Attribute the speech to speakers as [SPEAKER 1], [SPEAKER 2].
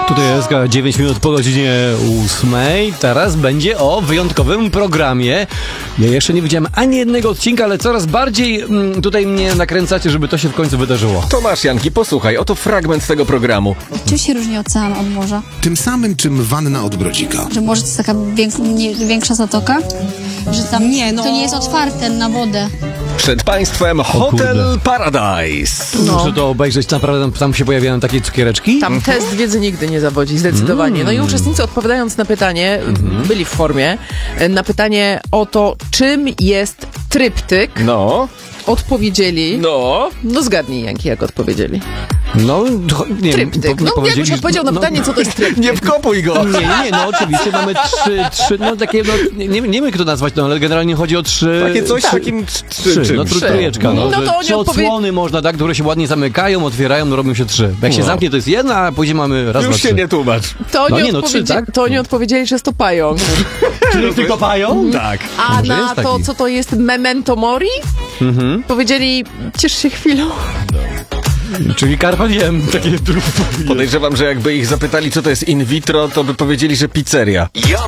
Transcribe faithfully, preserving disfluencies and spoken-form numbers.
[SPEAKER 1] Tutaj jest dziewięć minut po godzinie ósmej. Teraz będzie o wyjątkowym programie. Ja jeszcze nie widziałem ani jednego odcinka, ale coraz bardziej mm, tutaj mnie nakręcacie, żeby to się w końcu wydarzyło.
[SPEAKER 2] Tomasz Janki, posłuchaj, oto fragment z tego programu.
[SPEAKER 3] Czym się różni ocean od morza?
[SPEAKER 4] Tym samym, czym wanna od brodzika.
[SPEAKER 3] Że morze to jest taka wiek- nie, większa zatoka? Że tam
[SPEAKER 5] Nie, no.
[SPEAKER 3] to nie jest otwarte na wodę.
[SPEAKER 2] Przed państwem Hotel
[SPEAKER 1] kurde.
[SPEAKER 2] Paradise.
[SPEAKER 1] No. Muszę to obejrzeć, naprawdę tam, tam się pojawiają takie cukiereczki.
[SPEAKER 5] Tam test wiedzy nigdy nie zawodzi, zdecydowanie. No i uczestnicy, odpowiadając na pytanie, byli w formie, na pytanie o to, czym jest tryptyk,
[SPEAKER 2] No,
[SPEAKER 5] odpowiedzieli...
[SPEAKER 2] no.
[SPEAKER 5] No zgadnij, Janki, jak odpowiedzieli.
[SPEAKER 1] No, to- nie
[SPEAKER 5] Tryptyk.
[SPEAKER 1] po-
[SPEAKER 5] No,
[SPEAKER 1] powiedzieli,
[SPEAKER 5] jakbyś odpowiedział na
[SPEAKER 1] no,
[SPEAKER 5] pytanie, co to jest tryptyk.
[SPEAKER 2] Nie wkopuj go.
[SPEAKER 1] Nie, nie, nie, no oczywiście mamy trzy, trzy, no takie, no nie, nie wiem jak to nazwać, no ale generalnie chodzi o trzy...
[SPEAKER 2] Takie coś
[SPEAKER 5] Tak.
[SPEAKER 2] takim
[SPEAKER 1] Trzy,
[SPEAKER 2] czym?
[SPEAKER 1] no tr- trójeczka, no,
[SPEAKER 5] No
[SPEAKER 1] że
[SPEAKER 5] to oni
[SPEAKER 1] trzy
[SPEAKER 5] odpowie-
[SPEAKER 1] odsłony można, tak, które się ładnie zamykają, otwierają, no robią się trzy. Jak się
[SPEAKER 2] No.
[SPEAKER 1] zamknie, to jest jedna, a później mamy raz,
[SPEAKER 2] Już
[SPEAKER 1] dwa,
[SPEAKER 2] się
[SPEAKER 1] trzy.
[SPEAKER 2] nie tłumacz.
[SPEAKER 5] To
[SPEAKER 1] No
[SPEAKER 5] oni,
[SPEAKER 1] nie, no, trzy,
[SPEAKER 5] odpowiedzi-
[SPEAKER 1] tak?
[SPEAKER 5] to oni odpowiedzieli, że jest to pająk.
[SPEAKER 1] Czyli tylko pają?
[SPEAKER 2] Tak.
[SPEAKER 5] A
[SPEAKER 1] Może
[SPEAKER 5] na
[SPEAKER 1] jest
[SPEAKER 5] to,
[SPEAKER 1] taki.
[SPEAKER 5] co to jest memento mori,
[SPEAKER 1] Mhm.
[SPEAKER 5] powiedzieli, ciesz się chwilą.
[SPEAKER 1] Czyli Carpe diem, takie drugą.
[SPEAKER 2] Podejrzewam, że jakby ich zapytali, co to jest in vitro, to by powiedzieli, że pizzeria.
[SPEAKER 6] Ja